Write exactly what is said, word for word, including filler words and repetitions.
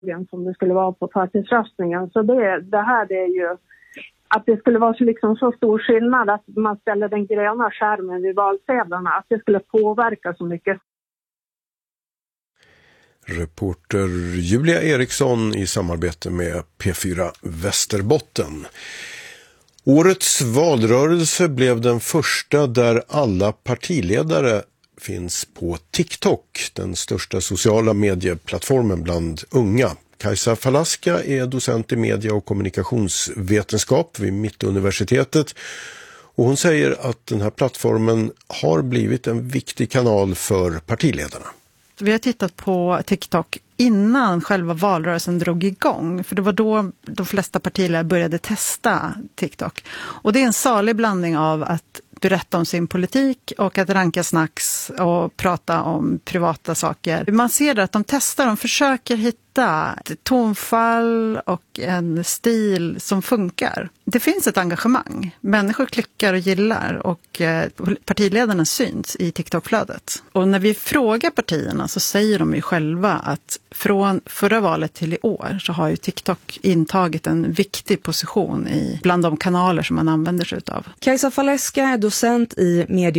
som det skulle vara på förtidsröstningen. Så det, det här det är ju att det skulle vara så, liksom så stor skillnad att man ställer den gröna skärmen vid valsedlarna, att det skulle påverka så mycket. Reporter Julia Eriksson i samarbete med P fyra Västerbotten. Årets valrörelse blev den första där alla partiledare finns på TikTok, den största sociala medieplattformen bland unga. Kajsa Falaska är docent i media- och kommunikationsvetenskap vid Mittuniversitetet och hon säger att den här plattformen har blivit en viktig kanal för partiledarna. Vi har tittat på TikTok innan själva valrörelsen drog igång. För det var då de flesta partiledare började testa TikTok. Och det är en salig blandning av att berätta om sin politik och att ranka snacks och prata om privata saker. Man ser att de testar, de försöker hitta ett tonfall och en stil som funkar. Det finns ett engagemang. Människor klickar och gillar och partiledarna syns i TikTok-flödet. Och när vi frågar partierna så säger de ju själva att från förra valet till i år så har ju TikTok intagit en viktig position i bland de kanaler som man använder sig utav. Kajsa Falaska är docent i media